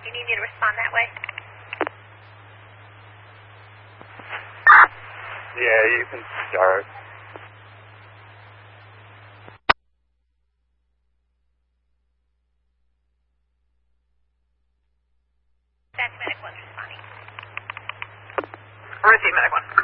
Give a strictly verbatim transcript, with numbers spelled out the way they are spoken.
Do you need me to respond that way? Yeah, you can start. That's Medic One's responding. Receive Medic One.